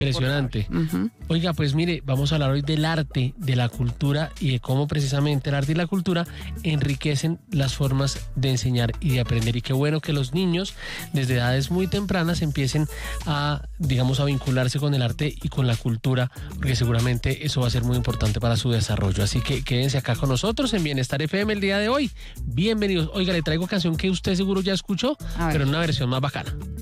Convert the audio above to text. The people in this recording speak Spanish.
Impresionante. Oiga, pues mire, vamos a hablar hoy del arte, de la cultura y de cómo precisamente el arte y la cultura enriquecen las formas de enseñar y de aprender. Y qué bueno que los niños desde edades muy tempranas empiecen a, digamos, a vincularse con el arte y con la cultura, porque seguramente eso va a ser muy importante para su desarrollo. Así que quédense acá con nosotros en Bienestar FM el día de hoy. Bienvenidos. Oiga, le traigo canción que usted seguro ya escuchó, pero en una versión más bacana.